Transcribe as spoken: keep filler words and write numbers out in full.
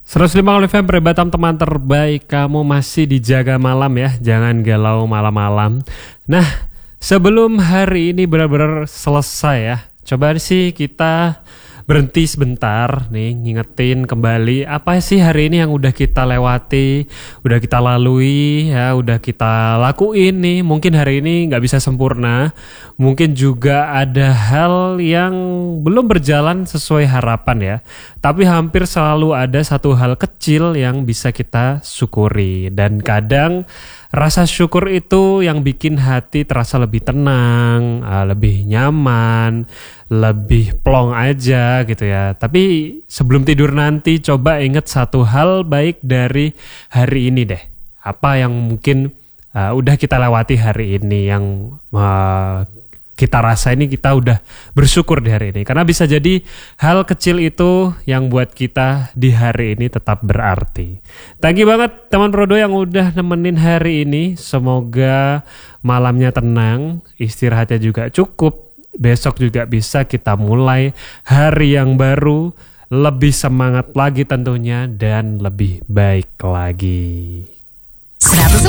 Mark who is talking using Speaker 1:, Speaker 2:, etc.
Speaker 1: seratus lima kali F M Batam teman terbaik, kamu masih dijaga malam ya, jangan galau malam-malam. Nah, sebelum hari ini benar-benar selesai ya, coba sih kita berhenti sebentar nih, ngingetin kembali apa sih hari ini yang udah kita lewati, udah kita lalui ya, udah kita lakuin nih. Mungkin hari ini gak bisa sempurna, mungkin juga ada hal yang belum berjalan sesuai harapan ya, tapi hampir selalu ada satu hal kecil yang bisa kita syukuri. Dan kadang rasa syukur itu yang bikin hati terasa lebih tenang, lebih nyaman, lebih plong aja gitu ya. Tapi sebelum tidur nanti coba ingat satu hal baik dari hari ini deh. Apa yang mungkin uh, udah kita lewati hari ini, yang uh, kita rasa ini kita udah bersyukur di hari ini. Karena bisa jadi hal kecil itu yang buat kita di hari ini tetap berarti. Thank you banget teman Prodo yang udah nemenin hari ini. Semoga malamnya tenang, istirahatnya juga cukup. Besok juga bisa kita mulai hari yang baru, lebih semangat lagi tentunya dan lebih baik lagi.